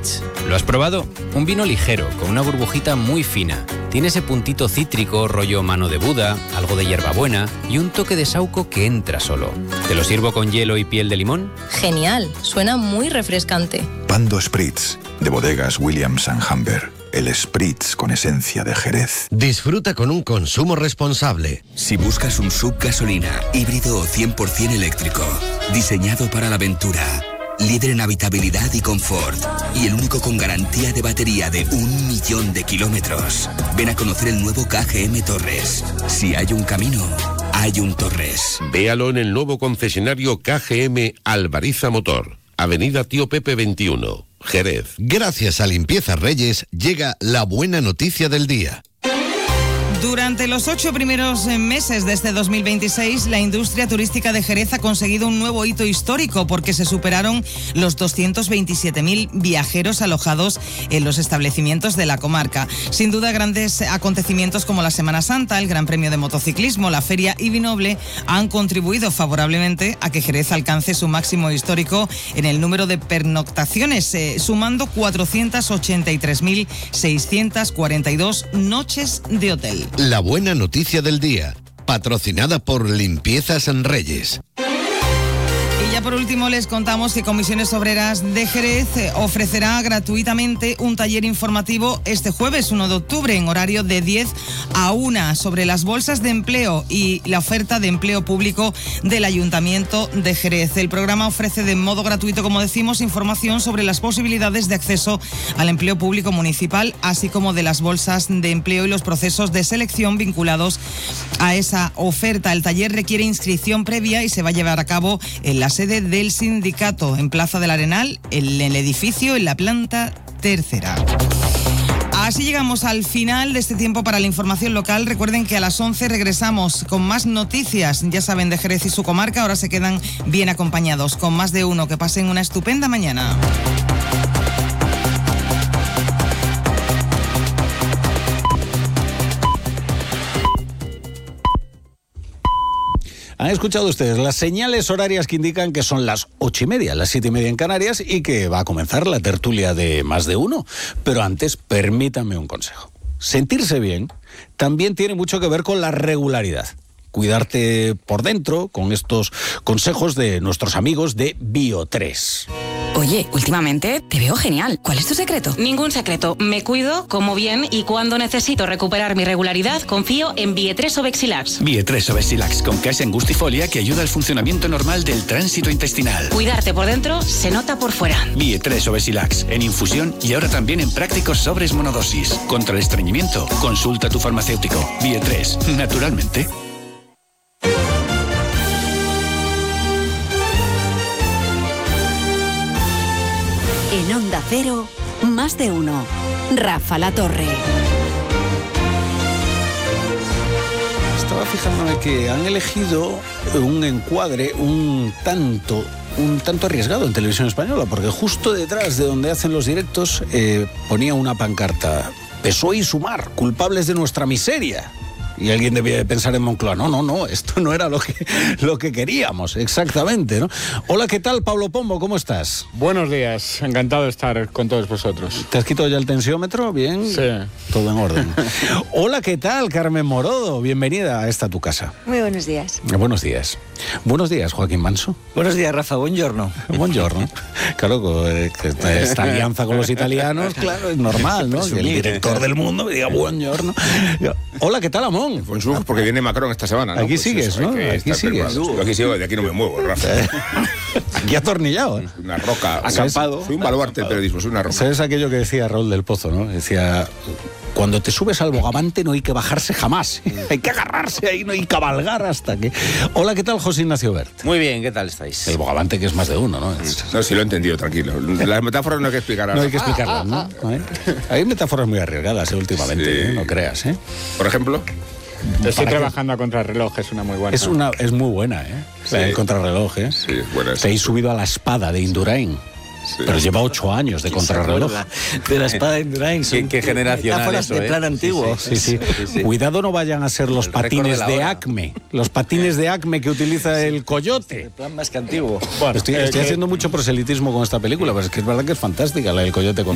Spritz. ¿Lo has probado? Un vino ligero, con una burbujita muy fina. Tiene ese puntito cítrico, rollo mano de Buda, algo de hierbabuena y un toque de saúco que entra solo. ¿Te lo sirvo con hielo y piel de limón? Genial, suena muy refrescante. Pando Spritz, de bodegas Williams & Humber. El Spritz con esencia de Jerez. Disfruta con un consumo responsable. Si buscas un SUV gasolina, híbrido o 100% eléctrico, diseñado para la aventura, líder en habitabilidad y confort, y el único con garantía de batería de 1.000.000 de kilómetros, ven a conocer el nuevo KGM Torres. Si hay un camino, hay un Torres. Véalo en el nuevo concesionario KGM Alvariza Motor, Avenida Tío Pepe 21, Jerez. Gracias a Limpiezas Reyes llega la buena noticia del día. Durante los 8 primeros meses de este 2026, la industria turística de Jerez ha conseguido un nuevo hito histórico porque se superaron los 227.000 viajeros alojados en los establecimientos de la comarca. Sin duda, grandes acontecimientos como la Semana Santa, el Gran Premio de Motociclismo, la Feria Ibinoble han contribuido favorablemente a que Jerez alcance su máximo histórico en el número de pernoctaciones, sumando 483.642 noches de hotel. La buena noticia del día, patrocinada por Limpiezas Reyes. Y ya por último les contamos que Comisiones Obreras de Jerez ofrecerá gratuitamente un taller informativo este jueves 1 de octubre en horario de 10 a 1 sobre las bolsas de empleo y la oferta de empleo público del Ayuntamiento de Jerez. El programa ofrece de modo gratuito, como decimos, información sobre las posibilidades de acceso al empleo público municipal, así como de las bolsas de empleo y los procesos de selección vinculados a esa oferta. El taller requiere inscripción previa y se va a llevar a cabo en la sede del sindicato, en Plaza del Arenal, en el edificio, en la planta tercera. Así llegamos al final de este tiempo para la información local. Recuerden que a las 11 regresamos con más noticias, ya saben, de Jerez y su comarca. Ahora se quedan bien acompañados con más de uno. Que pasen una estupenda mañana. Han escuchado ustedes las señales horarias que indican que son las 8:30, las 7:30 en Canarias y que va a comenzar la tertulia de Más de Uno. Pero antes, permítanme un consejo. Sentirse bien también tiene mucho que ver con la regularidad. Cuidarte por dentro con estos consejos de nuestros amigos de Bio3. Oye, últimamente te veo genial. ¿Cuál es tu secreto? Ningún secreto. Me cuido, como bien y cuando necesito recuperar mi regularidad, confío en Bio3 Obexilax. Bio3 Obexilax con Cash Angustifolia que ayuda al funcionamiento normal del tránsito intestinal. Cuidarte por dentro se nota por fuera. Bio3 Obexilax en infusión y ahora también en prácticos sobres monodosis. Contra el estreñimiento, consulta a tu farmacéutico. Bio3, naturalmente. En Onda Cero, Más de Uno. Rafa La Torre. Estaba fijándome que han elegido un encuadre un tanto arriesgado en Televisión Española, porque justo detrás de donde hacen los directos ponía una pancarta: PSOE y Sumar, culpables de nuestra miseria. Y alguien debía de pensar en Moncloa, no, esto no era lo que queríamos, exactamente, ¿no? Hola, ¿qué tal, Pablo Pombo? ¿Cómo estás? Buenos días, encantado de estar con todos vosotros. ¿Te has quitado ya el tensiómetro? ¿Bien? Sí. Todo en orden. Hola, ¿qué tal, Carmen Morodo? Bienvenida a esta tu casa. Muy buenos días. Buenos días. Buenos días, Joaquín Manso. Buenos días, Rafa, buongiorno. Buongiorno. Claro, esta alianza con los italianos, claro, es normal, ¿no? Que el director del mundo me diga buongiorno. Hola, ¿qué tal, Amón? Bonjour, porque viene Macron esta semana, ¿no? Aquí Pues sigues, eso, ¿no? Aquí sigues. Yo aquí sigo, de aquí no me muevo, Rafa. Aquí atornillado. Una roca. Acampado. Soy un baluarte del periodismo, soy una roca. ¿Sabes aquello que decía Raúl del Pozo, no? Decía: cuando te subes al bogavante no hay que bajarse jamás. Hay que agarrarse ahí, no hay que cabalgar hasta que... Hola, ¿qué tal, José Ignacio Bert? Muy bien, ¿qué tal estáis? El bogavante, que es más de uno, ¿no? No, sí lo he entendido, tranquilo. Las metáforas no hay que explicarlas. No hay que explicarlas, ¿no? Hay metáforas muy arriesgadas últimamente, sí. No creas, ¿eh? Por ejemplo... Estoy trabajando a contrarreloj, es una muy buena. Es muy buena, ¿eh? Sí. El contrarreloj, ¿eh? Sí, es buena. Te habéis subido a la espada de Indurain. Sí. Pero lleva 8 años de contrarreloj. De la espada de Indurain. ¿Qué generacional eso, de plan antiguo. Sí. Cuidado, no vayan a ser los patines de Acme. Los patines de Acme que utiliza el Coyote. El plan más que antiguo. Bueno, estoy haciendo mucho proselitismo con esta película, pero es que es verdad que es fantástica la del Coyote con